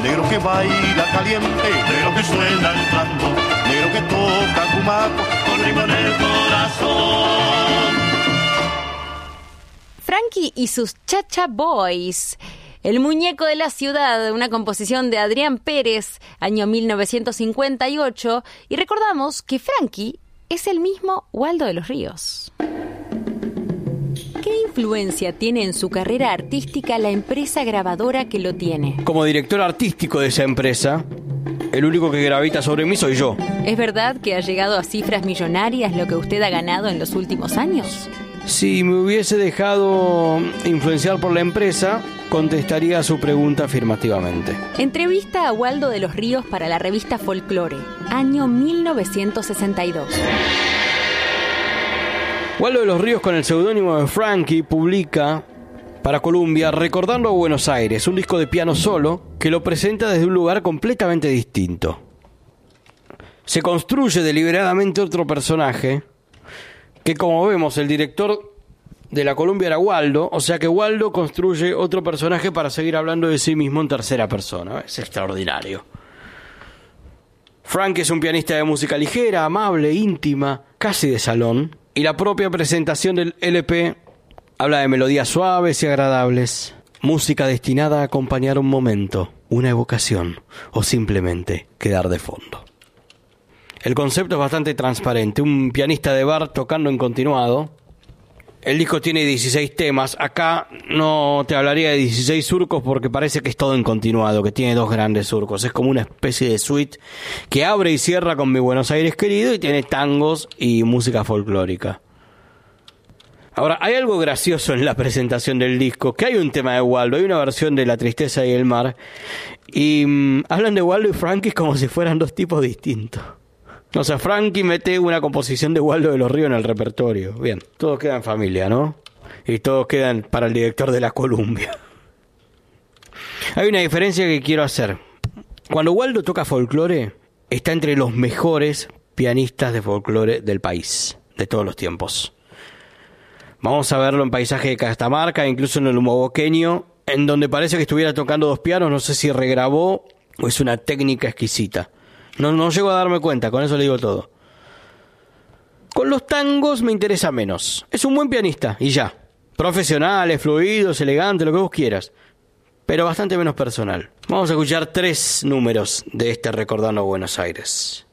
negro que baila caliente, negro que suena el tambor, negro que toca cumaco con ritmo en el corazón. Frankie y sus Cha-Cha Boys. El muñeco de la ciudad, una composición de Adrián Pérez, año 1958, y recordamos que Frankie es el mismo Waldo de los Ríos. ¿Qué influencia tiene en su carrera artística la empresa grabadora que lo tiene? Como director artístico de esa empresa, el único que gravita sobre mí soy yo. ¿Es verdad que ha llegado a cifras millonarias lo que usted ha ganado en los últimos años? Si me hubiese dejado influenciar por la empresa, contestaría a su pregunta afirmativamente. Entrevista a Waldo de los Ríos para la revista Folklore, año 1962. Waldo de los Ríos, con el seudónimo de Frankie, publica para Columbia Recordando a Buenos Aires, un disco de piano solo que lo presenta desde un lugar completamente distinto. Se construye deliberadamente otro personaje que, como vemos, el director de la Columbia era Waldo, o sea que Waldo construye otro personaje para seguir hablando de sí mismo en tercera persona. Es extraordinario. Frank es un pianista de música ligera, amable, íntima, casi de salón, y la propia presentación del LP habla de melodías suaves y agradables, música destinada a acompañar un momento, una evocación o simplemente quedar de fondo. El concepto es bastante transparente, un pianista de bar tocando en continuado. El disco tiene 16 temas, acá no te hablaría de 16 surcos porque parece que es todo en continuado, que tiene 2 grandes surcos, es como una especie de suite que abre y cierra con Mi Buenos Aires querido y tiene tangos y música folclórica. Ahora, hay algo gracioso en la presentación del disco, que hay un tema de Waldo, hay una versión de La Tristeza y el Mar, y hablan de Waldo y Frankie como si fueran dos tipos distintos. O sea, Frankie mete una composición de Waldo de los Ríos en el repertorio. Bien, todos quedan en familia, ¿no? Y todos quedan para el director de la Columbia. Hay una diferencia que quiero hacer. Cuando Waldo toca folclore, está entre los mejores pianistas de folclore del país, de todos los tiempos. Vamos a verlo en Paisaje de Catamarca, incluso en el Humoboqueño, en donde parece que estuviera tocando 2 pianos, no sé si regrabó o es una técnica exquisita. No llego a darme cuenta, con eso le digo todo. Con los tangos me interesa menos. Es un buen pianista, y ya. Profesionales, fluidos, elegantes, lo que vos quieras. Pero bastante menos personal. Vamos a escuchar 3 números de este Recordando Buenos Aires.